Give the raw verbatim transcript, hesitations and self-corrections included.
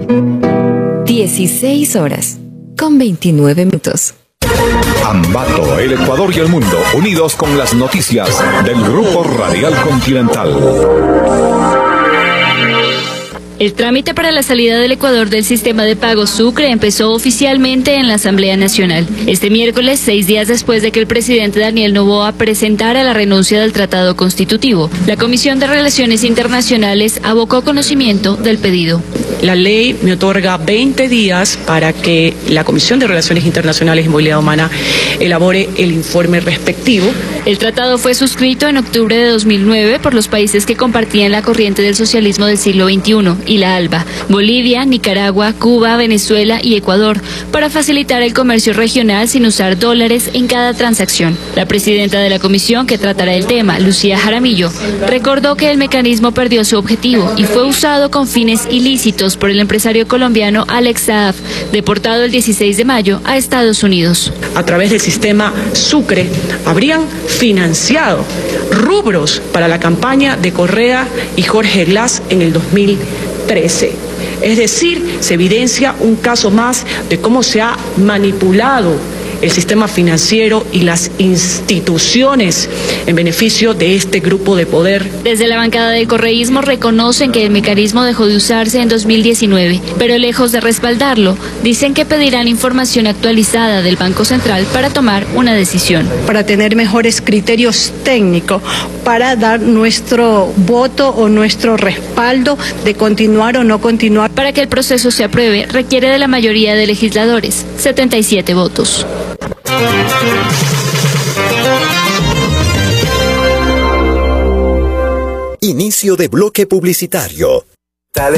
dieciséis horas con veintinueve minutos. Ambato, el Ecuador y el mundo, unidos con las noticias del Grupo Radial Continental. El trámite para la salida del Ecuador del sistema de pagos Sucre empezó oficialmente en la Asamblea Nacional. Este miércoles, seis días después de que el presidente Daniel Noboa presentara la renuncia del Tratado Constitutivo, la Comisión de Relaciones Internacionales abocó conocimiento del pedido. La ley me otorga veinte días para que la Comisión de Relaciones Internacionales y Movilidad Humana elabore el informe respectivo. El tratado fue suscrito en octubre de dos mil nueve por los países que compartían la corriente del socialismo del siglo veintiuno y la ALBA, Bolivia, Nicaragua, Cuba, Venezuela y Ecuador, para facilitar el comercio regional sin usar dólares en cada transacción. La presidenta de la comisión que tratará el tema, Lucía Jaramillo, recordó que el mecanismo perdió su objetivo y fue usado con fines ilícitos por el empresario colombiano Alex Saab, deportado el dieciséis de mayo a Estados Unidos. A través del sistema Sucre habrían financiado rubros para la campaña de Correa y Jorge Glass en el dos mil trece. Es decir, se evidencia un caso más de cómo se ha manipulado el sistema financiero y las instituciones en beneficio de este grupo de poder. Desde la bancada del correísmo reconocen que el mecanismo dejó de usarse en dos mil diecinueve, pero lejos de respaldarlo, dicen que pedirán información actualizada del Banco Central para tomar una decisión. Para tener mejores criterios técnicos, para dar nuestro voto o nuestro respaldo de continuar o no continuar. Para que el proceso se apruebe, requiere de la mayoría de legisladores, setenta y siete votos. Inicio de bloque publicitario.